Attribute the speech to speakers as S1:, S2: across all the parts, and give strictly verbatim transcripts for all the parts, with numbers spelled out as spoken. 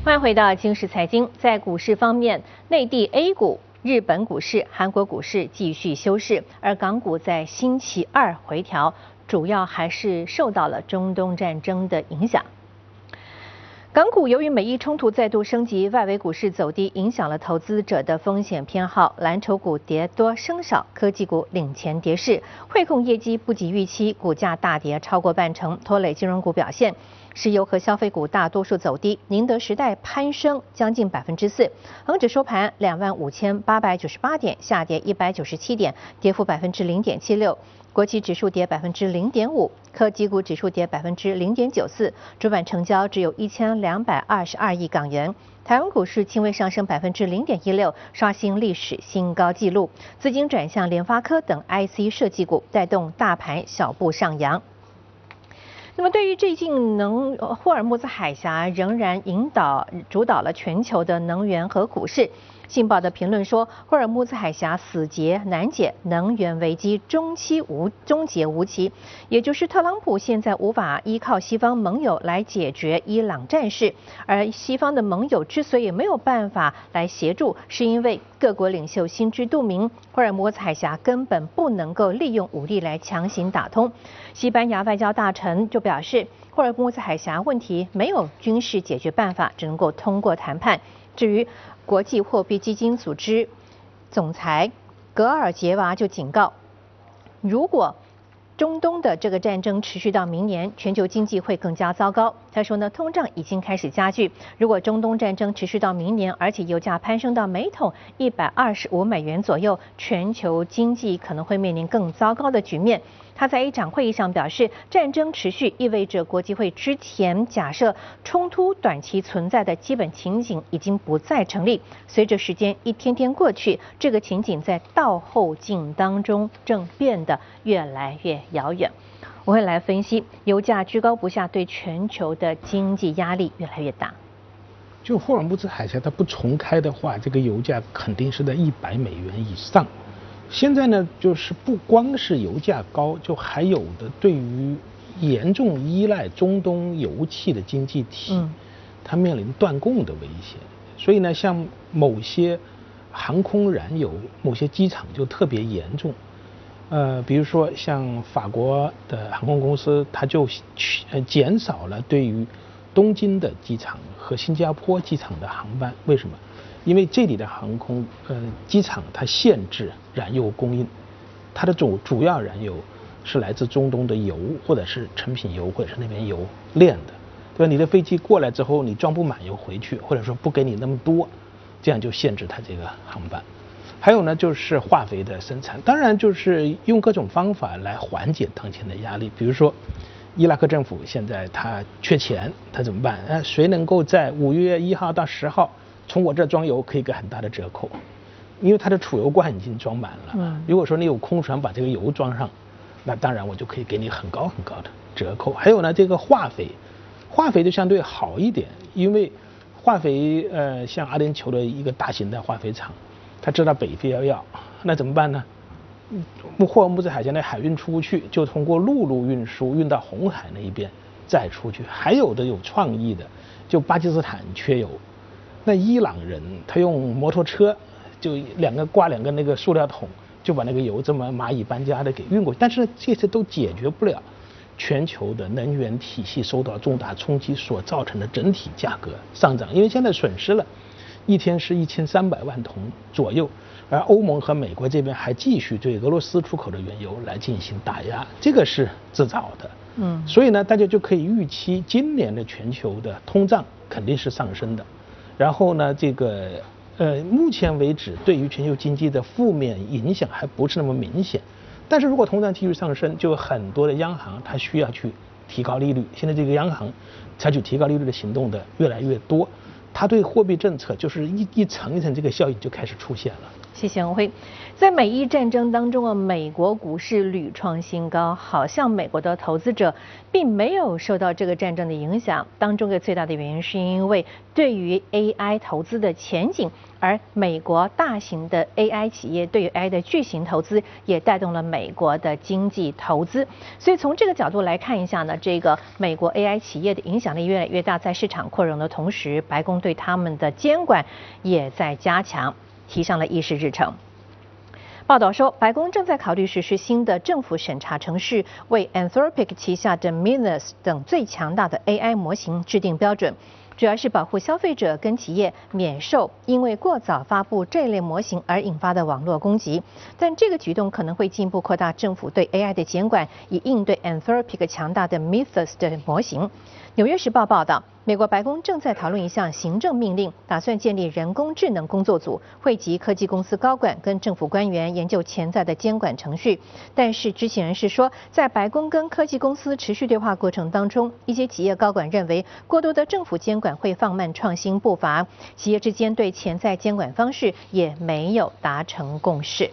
S1: 欢迎回到今时财经。在股市方面，内地 A 股、日本股市、韩国股市继续休市，而港股在星期二回调，主要还是受到了中东战争的影响。港股由于美伊冲突再度升级，外围股市走低，影响了投资者的风险偏好。蓝筹股跌多升少，科技股领前跌势。汇控业绩不及预期，股价大跌超过半成，拖累金融股表现。石油和消费股大多数走低，宁德时代攀升将近百分之四，恒指收盘两万五千八百九十八点，下跌一百九十七点，跌幅百分之零点七六。国企指数跌百分之零点五，科技股指数跌百分之零点九四，主板成交只有一千两百二十二亿港元。台湾股市轻微上升百分之零点一六，刷新历史新高纪录。资金转向联发科等 I C 设计股，带动大盘小步上扬。那么，对于最近能霍尔木兹海峡仍然引导主导了全球的能源和股市。信报的评论说，霍尔木兹海峡死结难解，能源危机终期无终结无期，也就是特朗普现在无法依靠西方盟友来解决伊朗战事，而西方的盟友之所以没有办法来协助，是因为各国领袖心知肚明，霍尔木兹海峡根本不能够利用武力来强行打通。西班牙外交大臣就表示，霍尔木兹海峡问题没有军事解决办法，只能够通过谈判。至于国际货币基金组织总裁格尔杰娃就警告，如果中东的这个战争持续到明年，全球经济会更加糟糕。他说呢，通胀已经开始加剧，如果中东战争持续到明年，而且油价攀升到每桶一百二十五美元左右，全球经济可能会面临更糟糕的局面。他在一场会议上表示，战争持续意味着国际会之前假设冲突短期存在的基本情景已经不再成立。随着时间一天天过去，这个情景在倒后镜当中正变得越来越遥远。我会来分析油价居高不下对全球的经济压力越来越大。
S2: 就霍尔木兹海峡它不重开的话，这个油价肯定是在一百美元以上。现在呢，就是不光是油价高，就还有的对于严重依赖中东油气的经济体，嗯、它面临断供的危险。所以呢，像某些航空燃油、某些机场就特别严重。呃，比如说像法国的航空公司，它就呃减少了对于东京的机场和新加坡机场的航班。为什么？因为这里的航空呃机场它限制燃油供应，它的主主要燃油是来自中东的油，或者是成品油，或者是那边油炼的，对吧？你的飞机过来之后，你装不满油回去，或者说不给你那么多，这样就限制它这个航班。还有呢，就是化肥的生产，当然就是用各种方法来缓解当前的压力。比如说，伊拉克政府现在他缺钱，他怎么办？呃，谁能够在五月一号到十号从我这装油，可以给很大的折扣，因为它的储油罐已经装满了。嗯，如果说你有空船把这个油装上，那当然我就可以给你很高很高的折扣。还有呢，这个化肥，化肥就相对好一点，因为化肥呃，像阿联酋的一个大型的化肥厂。他知道北非要要，那怎么办呢？霍尔木兹海峡的海运出不去，就通过陆路运输运到红海那一边再出去。还有的有创意的，就巴基斯坦缺油，那伊朗人他用摩托车，就两个挂两个那个塑料桶，就把那个油这么蚂蚁搬家的给运过去。但是这些都解决不了全球的能源体系受到重大冲击所造成的整体价格上涨，因为现在损失了。一天是一千三百万桶左右，而欧盟和美国这边还继续对俄罗斯出口的原油来进行打压，这个是自找的。嗯，所以呢，大家就可以预期今年的全球的通胀肯定是上升的。然后呢，这个呃，目前为止对于全球经济的负面影响还不是那么明显。但是如果通胀继续上升，就有很多的央行它需要去提高利率。现在这个央行采取提高利率的行动的越来越多。它对货币政策就是一一层一层这个效应就开始出现了。
S1: 谢谢文辉。在美伊战争当中啊，美国股市屡创新高，好像美国的投资者并没有受到这个战争的影响。当中的最大的原因是因为对于 A I 投资的前景，而美国大型的 A I 企业对于 A I 的巨型投资也带动了美国的经济投资。所以从这个角度来看一下呢，这个美国 A I 企业的影响力越来越大，在市场扩容的同时，白宫对他们的监管也在加强，提上了议事日程。报道说，白宫正在考虑实施新的政府审查程序，为 Anthropic 旗下的 Midnas 等最强大的 A I 模型制定标准，主要是保护消费者跟企业免受因为过早发布这类模型而引发的网络攻击。但这个举动可能会进一步扩大政府对 A I 的监管，以应对 Anthropic 强大的 Mythos 的模型。纽约时报报道，美国白宫正在讨论一项行政命令，打算建立人工智能工作组，汇集科技公司高管跟政府官员，研究潜在的监管程序。但是知情人士说，在白宫跟科技公司持续对话过程当中，一些企业高管认为，过多的政府监管会放慢创新步伐，企业之间对潜在监管方式也没有达成共识。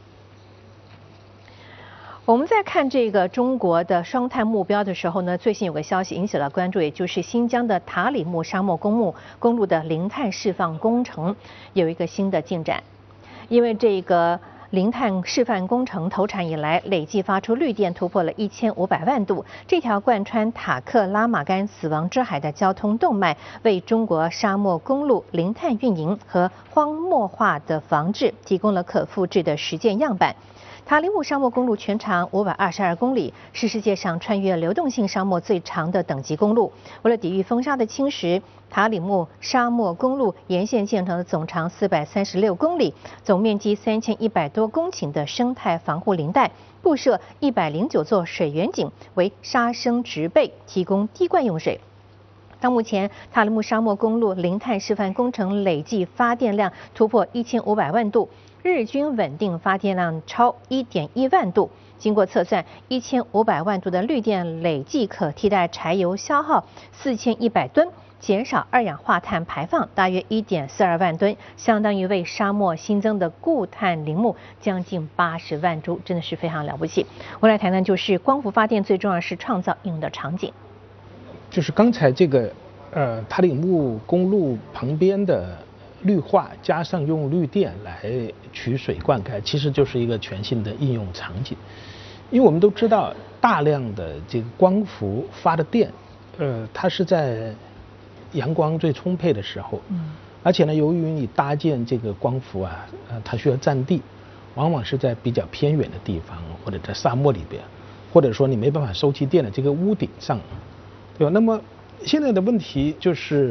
S1: 我们在看这个中国的双碳目标的时候呢，最近有个消息引起了关注，也就是新疆的塔里木沙漠公路公路的零碳释放工程有一个新的进展。因为这个零碳示范工程投产以来，累计发出绿电突破了一千五百万度。这条贯穿塔克拉玛干死亡之海的交通动脉，为中国沙漠公路零碳运营和荒漠化的防治提供了可复制的实践样板。塔里木沙漠公路全长五百二十二公里，是世界上穿越流动性沙漠最长的等级公路。为了抵御风沙的侵蚀，塔里木沙漠公路沿线建成了总长四百三十六公里、总面积三千一百多公顷的生态防护林带，布设一百零九座水源井，为沙生植被提供滴灌用水。到目前，塔里木沙漠公路零碳示范工程累计发电量突破一千五百万度，日均稳定发电量超一点一万度。经过测算，一千五百万度的绿电累计可替代柴油消耗四千一百吨，减少二氧化碳排放大约一点四二万吨，相当于为沙漠新增的固碳林木将近八十万株，真的是非常了不起。我来谈谈，就是光伏发电最重要是创造应用的场景。
S2: 就是刚才这个呃塔里木公路旁边的绿化，加上用绿电来取水灌溉，其实就是一个全新的应用场景。因为我们都知道，大量的这个光伏发的电，呃，它是在阳光最充沛的时候，嗯，而且呢，由于你搭建这个光伏啊，呃，它需要占地，往往是在比较偏远的地方，或者在沙漠里边，或者说你没办法收集电的这个屋顶上，对吧？那么现在的问题就是，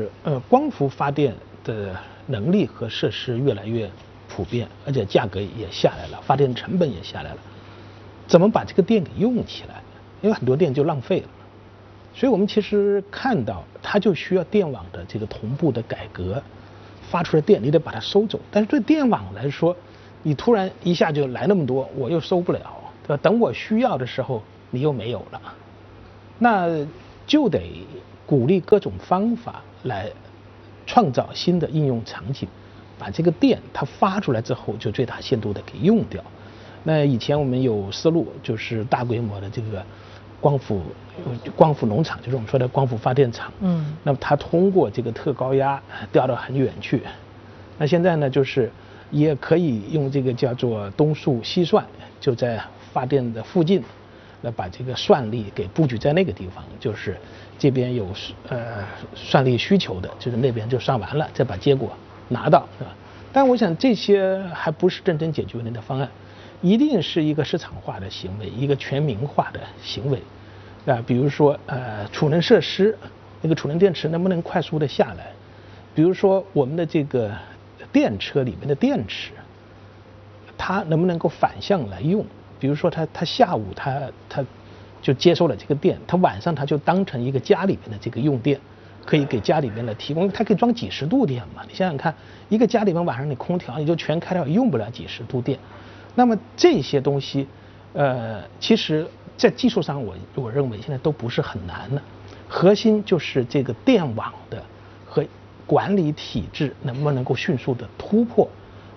S2: 呃，光伏发电的能力和设施越来越普遍，而且价格也下来了，发电成本也下来了。怎么把这个电给用起来？因为很多电就浪费了。所以我们其实看到，它就需要电网的这个同步的改革，发出的电你得把它收走。但是对电网来说，你突然一下就来那么多，我又收不了，对吧？等我需要的时候，你又没有了，那就得鼓励各种方法来创造新的应用场景，把这个电它发出来之后，就最大限度的给用掉。那以前我们有思路，就是大规模的这个光伏光伏农场，就是我们说的光伏发电厂。嗯。那么它通过这个特高压调到很远去。那现在呢，就是也可以用这个叫做东数西算，就在发电的附近，那把这个算力给布局在那个地方，就是这边有呃算力需求的，就是那边就算完了，再把结果拿到，是吧？但我想这些还不是真正解决问题的方案。一定是一个市场化的行为，一个全民化的行为，啊，比如说呃储能设施，那个储能电池能不能快速的下来？比如说我们的这个电车里面的电池，它能不能够反向来用？比如说它它下午它它就接收了这个电，它晚上它就当成一个家里面的这个用电，可以给家里面来提供，它可以装几十度电嘛？你想想看，一个家里面晚上你空调你就全开掉，用不了几十度电。那么这些东西，呃，其实在技术上我我认为现在都不是很难的，核心就是这个电网的和管理体制能不能够迅速的突破，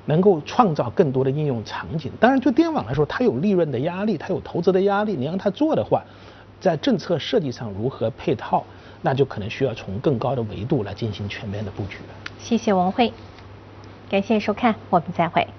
S2: 能够创造更多的应用场景。当然，就电网来说，它有利润的压力，它有投资的压力。你让它做的话，在政策设计上如何配套，那就可能需要从更高的维度来进行全面的布局。
S1: 谢谢文慧，感谢收看，我们再会。